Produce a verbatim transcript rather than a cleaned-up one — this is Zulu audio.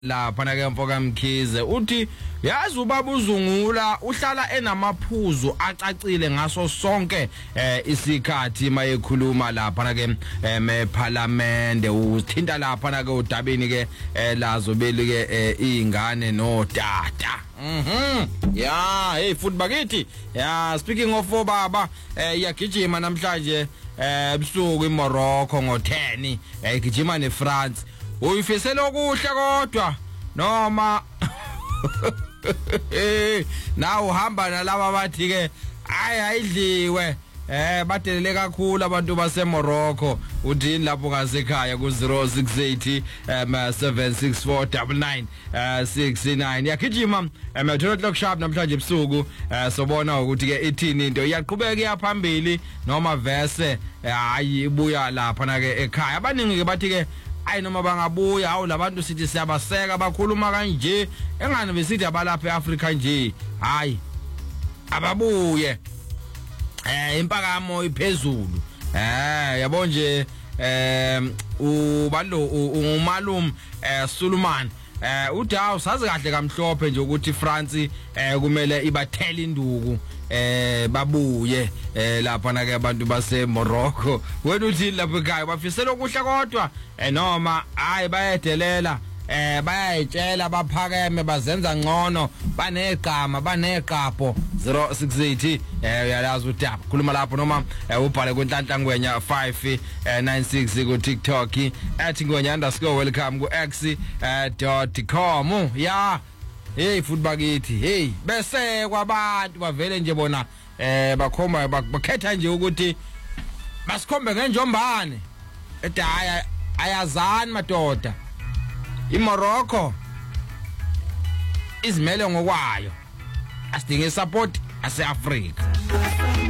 lapha na ke mfoka Mkhize uthi yazi ubaba uZungula uhlala enamaphuzu acacile ngaso sonke eh, isikhathi mayekhuluma lapha na ke eh, eParliament uthinta lapha na ke udabini ke eh, lazo beli ke eh, izingane notata. Mhm. Yeah, hey futhi bakithi. Yeah, speaking of obaba eh, iyagijima namhlanje eh ebusuku eMorocco ngo ten eh igijima neFrance. Uyifisela okuhle kodwa noma eh na uhamba nalabo bathi ke hayi ayidliwe eh badelele kakhulu abantu base Morocco uthi lapho ngasekhaya ku zero six eight seven six four nine nine six nine yakijima emethola clock sharp namhlanje ebusuku sobona ukuthi ke ithini into iyaqhubeka iyaphambili noma vese hayi ibuya lapha na ke ekhaya abaningi ke bathi ke ayi noma bangabuya awu labantu sithi siyabaseka bakhuluma kanje engane besithi abalapha eAfrica nje hayi ababuye eh impakamo iphezulu eh yabo nje eh ubalo umalum eh Sulman eh uthi awu sazi kahle kamhlophe nje ukuthi France eh kumele ibathele induku eh babuye eh lapha na ke abantu base Morocco wena uthi lapha ekhaya bafisela okuhle kodwa eh noma hayi bayedelela eh bayayitshela baphakeme bazenza ngcono banegama baneqapho zero six eight eh uyalazi utaba khuluma lapho noma ubhale kwenhlanhla ngwenya five nine six ku TikTok at ngwenya underscore welcome ku x dot com ya hey futhi bakithi hey bese kwabantu bavele nje bona eh bakhomba bakhetha nje ukuthi basikhombe ngenjombane ethi haya ayazani madoda iMorocco izimele ngokwayo asidinge support ase Africa.